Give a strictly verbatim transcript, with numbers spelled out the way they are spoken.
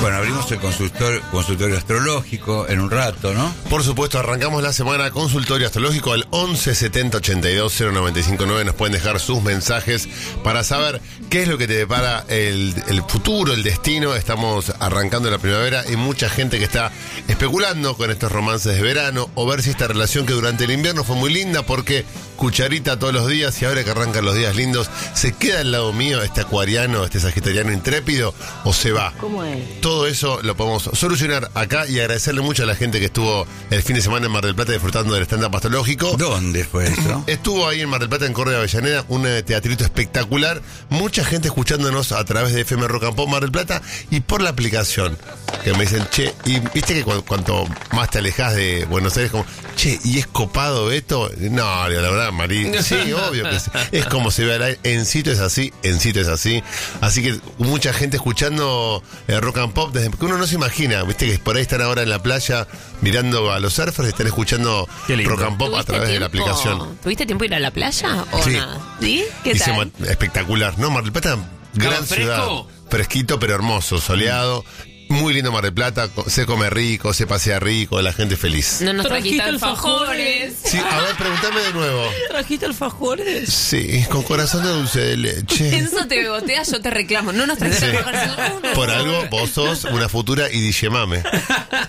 Bueno, abrimos el consultor, consultorio astrológico en un rato, ¿no? Por supuesto, arrancamos la semana consultorio astrológico al once setenta ochenta y dos cero noventa y cinco nueve. Nos pueden dejar sus mensajes para saber qué es lo que te depara el, el futuro, el destino. Estamos arrancando la primavera y mucha gente que está especulando con estos romances de verano o ver si esta relación que durante el invierno fue muy linda porque cucharita todos los días y ahora que arrancan los días lindos, ¿se queda al lado mío este acuariano, este sagitariano intrépido o se va? ¿Cómo es? Todo eso lo podemos solucionar acá y agradecerle mucho a la gente que estuvo el fin de semana en Mar del Plata disfrutando del stand-up astrológico. ¿Dónde fue eso? Estuvo ahí en Mar del Plata, en Córdoba Avellaneda, un eh, teatrito espectacular. Mucha gente escuchándonos a través de F M Rock and Pop Mar del Plata y por la aplicación. Que me dicen, che, y viste que cu- cuanto más te alejas de Buenos Aires, como, che, ¿y es copado esto? No, la verdad, Marí, sí, obvio que sí. Es como se ve al aire. En sitio es así, en sitio es así. Así que mucha gente escuchando eh, Rock and Pop desde que uno no se imagina, viste que por ahí están ahora en la playa mirando a los surfers y están escuchando Rock and Pop a través de la aplicación. ¿Tuviste tiempo de ir a la playa o Sí. nada? ¿Sí? ¿Qué Y se tal? ma- espectacular, ¿no? Mar del Plata, gran fresco? ciudad. Fresquito pero hermoso, soleado. Muy lindo Mar del Plata, co- se come rico, se pasea rico, la gente feliz. No nos trajiste Trajiste alfajores. Sí, a ver, pregúntame de nuevo. ¿Trajiste alfajores? Sí, con corazón de dulce de leche. Enzo te bebotea, yo te reclamo. No nos trajiste Sí. alfajores. No, no, Por no. algo, vos sos una futura y Mame.